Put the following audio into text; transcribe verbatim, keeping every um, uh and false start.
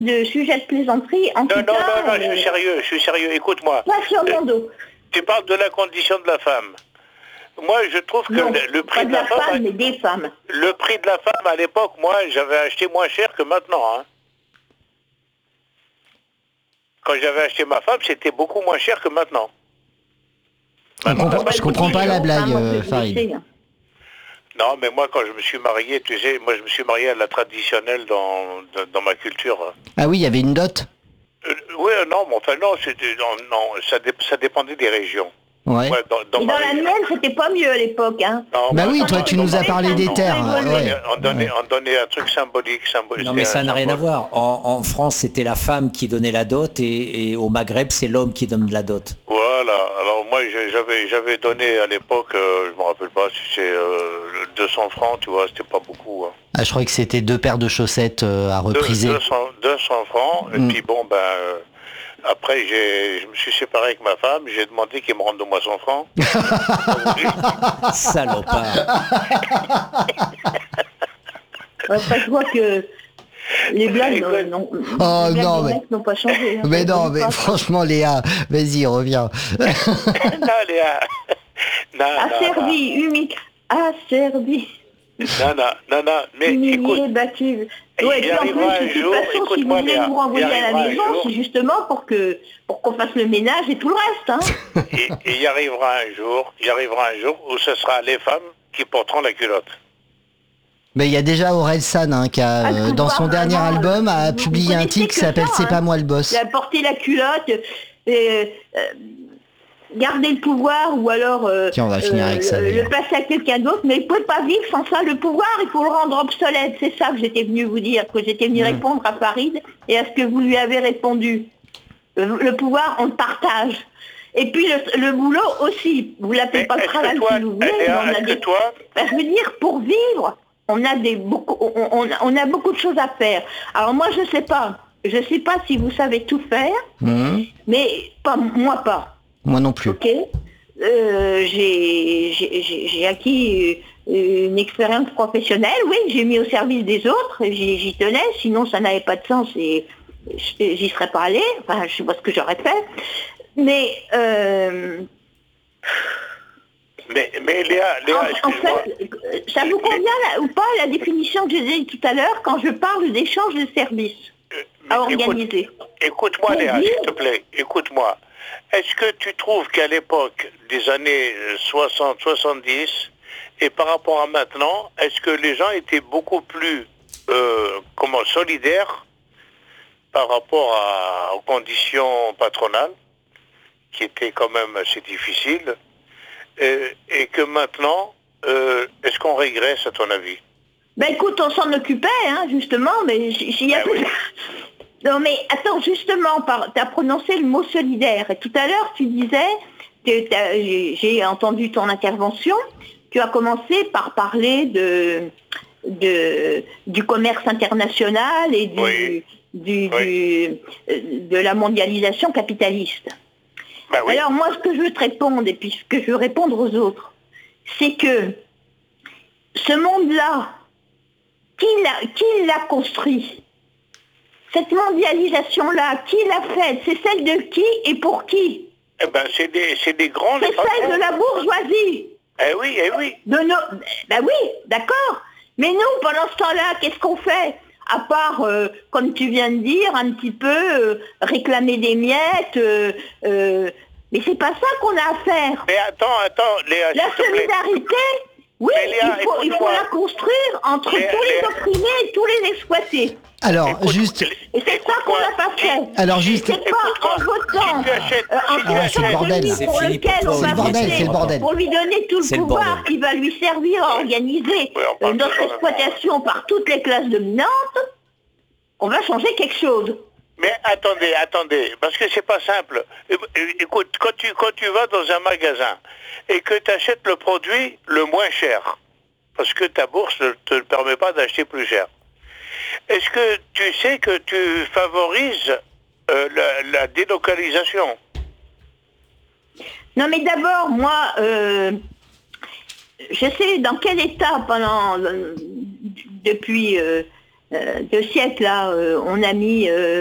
de sujet de plaisanterie. En non, tout non, cas, non, non, euh, je suis sérieux, je suis sérieux. Écoute-moi. pas sur mon dos. Tu parles de la condition de la femme. Moi, je trouve que Non, le, le prix pas de de la, la femme, femme, mais des femmes. le prix de la femme à l'époque, moi, j'avais acheté moins cher que maintenant. Hein. Quand j'avais acheté ma femme, c'était beaucoup moins cher que maintenant. On comprend- je comprends pas la blague, euh, Farid. Non, mais moi, quand je me suis marié, tu sais, moi, je me suis marié à la traditionnelle dans, dans, dans ma culture. Ah oui, il y avait une dot. Euh, oui, non, mais enfin, non, c'était, non, non ça, dé, ça dépendait des régions. Ouais. Ouais, dans, dans Et ma dans la région. mienne, c'était pas mieux à l'époque, hein. Non, Bah moi, oui, non, toi, non, tu non, nous as non, parlé non, des non, terres. On donnait, Ouais. on donnait, on donnait un truc symbolique. symbolique Non mais ça un n'a rien à symbole. voir. En, en France, c'était la femme qui donnait la dot et, et au Maghreb, c'est l'homme qui donne la dot. Voilà. Alors moi, j'ai- j'avais, j'avais donné à l'époque, euh, je me rappelle pas si c'est euh, deux cents francs, tu vois, c'était pas beaucoup. Hein. Ah, je crois que c'était deux paires de chaussettes euh, à repriser. deux cents, deux cents francs. Et Mm. puis bon, ben, euh, après, j'ai, je me suis séparé avec ma femme, j'ai demandé qu'il me rende moi cent francs. Salopard. Enfin, je vois que les blagues euh, n'ont Oh, les blagues non, des mais- mecs n'ont pas changé. hein. Mais non, Ils mais pas- franchement, Léa, vas-y, reviens. non, Léa. Non, non, Asservi, humilié, asservi, non, non, non, non, mais humilié, écoute, battu. il Ouais, puis en arrivera plus, un de toute jour, façon, si vous écoute-moi, voulez Léa, vous renvoyer il à la arrivera un maison, jour. c'est justement pour que pour qu'on fasse le ménage et tout le reste. Hein. et, et il y arrivera un jour, il y arrivera un jour où ce sera les femmes qui porteront la culotte. Mais il y a déjà Aurel San hein, qui a, Ah, le euh, dans pouvoir, son dernier vraiment, album, a vous- publié vous un connaissez titre qui que s'appelle ça, C'est hein. pas moi le boss. Il a porté la culotte, euh, euh, garder le pouvoir ou alors euh, Tiens, on va finir avec ça, le, d'ailleurs. le passer à quelqu'un d'autre, mais il ne peut pas vivre sans ça. Le pouvoir, il faut le rendre obsolète. C'est ça que j'étais venu vous dire, que j'étais venu Mmh. répondre à Farid et à ce que vous lui avez répondu. Le, le pouvoir, on le partage. Et puis le, le boulot aussi. Vous l'appelez Mais pas le est-ce que travail toi, si vous voulez, mais Léa, on a est-ce que des... toi, Ben, je veux dire, pour vivre, on a, des, beaucoup, on, on- on a beaucoup de choses à faire. Alors moi, je sais pas. Je sais pas si vous savez tout faire, Mmh. mais pas, moi pas. Moi non plus. Ok. Euh, j'ai j'ai- j'ai- j'ai acquis euh, une expérience professionnelle, oui, j'ai mis au service des autres, j'y j'y tenais, sinon ça n'avait pas de sens et je- j'y serais pas allée, enfin je sais pas ce que j'aurais fait. Mais euh, mais, mais Léa, Léa, en, en excuse-moi. fait, euh, ça vous convient là, ou pas la définition que j'ai dit tout à l'heure quand je parle d'échange de services Euh, mais à écoute- organiser? Écoute-moi Pour Léa, dire- s'il te plaît, écoute-moi. Est-ce que tu trouves qu'à l'époque des années soixante soixante-dix et par rapport à maintenant, est-ce que les gens étaient beaucoup plus euh, comment, solidaires par rapport à- aux conditions patronales, qui étaient quand même assez difficiles, euh, et que maintenant, euh, est-ce qu'on régresse à ton avis? Ben écoute, on s'en occupait, hein, justement, mais j- s'il y a Ben oui. Non mais attends, justement, tu as prononcé le mot solidaire. Et tout à l'heure, tu disais, que t'as- j'ai j'ai entendu ton intervention, tu as commencé par parler de, de, du commerce international et du, Oui. du- Oui. du- euh, de la mondialisation capitaliste. Ben oui. Alors moi, ce que je veux te répondre, et puis ce que je veux répondre aux autres, c'est que ce monde-là, qui l'a qui l'a construit? Cette mondialisation-là, qui l'a faite? C'est celle de qui et pour qui? Eh ben, c'est des, c'est des grands... les C'est celle patrons. de la bourgeoisie. Eh oui, eh oui. De nos... Ben oui, d'accord. Mais nous, pendant ce temps-là, qu'est-ce qu'on fait? À part, euh, comme tu viens de dire, un petit peu euh, réclamer des miettes. euh, euh, mais c'est pas ça qu'on a à faire. Mais attends, attends, Léa, La s'il te plaît. solidarité, oui, Mais Léa, il, faut, il faut écoute-moi. la construire entre Léa, tous les Léa. opprimés et tous les exploités. Alors, Écoute, juste... Et c'est ça qu'on n'a pas fait. Alors, juste... C'est pas en votant Si tu achètes- euh, un si tu projet achètes- de le bordel. lui C'est pour fini lequel pour on toi, va C'est le bordel, voter c'est le bordel. pour lui donner tout le C'est le pouvoir bordel. qui va lui servir à organiser Oui, on parle euh, notre toujours de- exploitation par toutes les classes dominantes, on va changer quelque chose. Mais attendez, attendez, parce que c'est pas simple. É- é- Écoute, quand tu, quand tu vas dans un magasin et que tu achètes le produit le moins cher, parce que ta bourse ne te le permet pas d'acheter plus cher, est-ce que tu sais que tu favorises euh, la, la délocalisation? Non mais d'abord, moi, euh, je sais dans quel état pendant euh, depuis euh, deux siècles, là, euh, on a mis... euh,